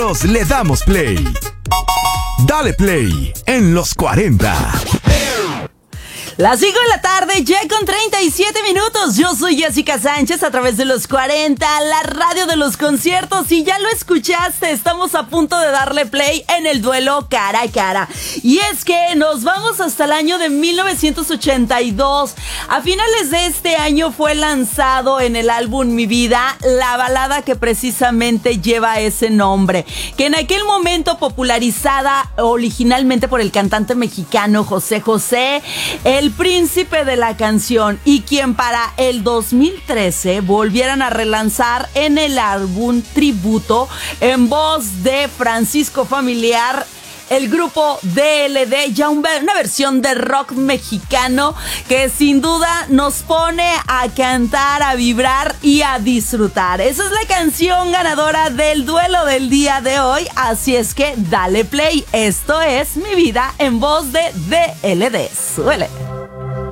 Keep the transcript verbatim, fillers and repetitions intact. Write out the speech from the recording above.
Todos le damos play. Dale play en los cuarenta. Las cinco de la tarde, ya con treinta y siete minutos. Yo soy Jessica Sánchez a través de los cuarenta, la radio de los conciertos. Y ya lo escuchaste, estamos a punto de darle play en el duelo cara a cara. Y es que nos vamos hasta el año de mil novecientos ochenta y dos. A finales de este año fue lanzado en el álbum Mi Vida la balada que precisamente lleva ese nombre, que en aquel momento popularizada originalmente por el cantante mexicano José José, el príncipe de la canción, y quien para el dos mil trece volvieran a relanzar en el álbum tributo en voz de Francisco Familiar, el grupo D L D, ya un, una versión de rock mexicano que sin duda nos pone a cantar, a vibrar y a disfrutar. Esa es la canción ganadora del duelo del día de hoy, así es que dale play. Esto es Mi Vida en voz de D L D. Suele.